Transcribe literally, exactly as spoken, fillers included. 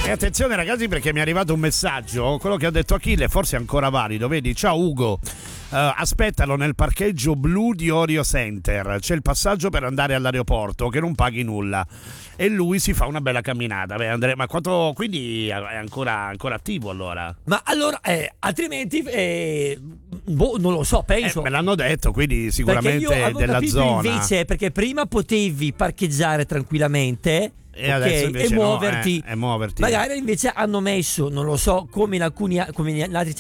E attenzione ragazzi, perché mi è arrivato un messaggio, quello che ha detto Achille forse è ancora valido, vedi, ciao Ugo, uh, aspettalo nel parcheggio blu di Orio Center, c'è il passaggio per andare all'aeroporto che non paghi nulla, e lui si fa una bella camminata. Beh, Andrea, ma quanto, quindi è ancora, ancora attivo allora? Ma allora, eh, altrimenti, eh, boh, non lo so, penso. Eh, me l'hanno detto, quindi sicuramente perché io avevo della capito zona. invece, perché prima potevi parcheggiare tranquillamente. E adesso Okay, invece e no, muoverti. eh, e muoverti. Magari invece hanno messo, non lo so, come in alcuni come in altri